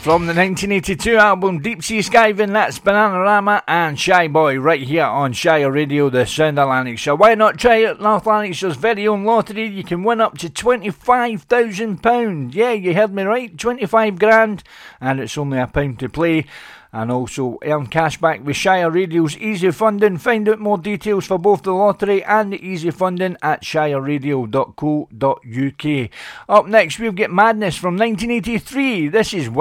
From the 1982 album Deep Sea Skiving, that's Bananarama and Shy Boy right here on Shire Radio, the sound of Lanarkshire. Why not try it? North Lanarkshire's very own lottery. You can win up to £25,000. Yeah, you heard me right, 25 grand, and it's only £1 to play. And also earn cash back with Shire Radio's Easy Funding. Find out more details for both the lottery and the Easy Funding at shireradio.co.uk. Up next, we'll get Madness from 1983. This is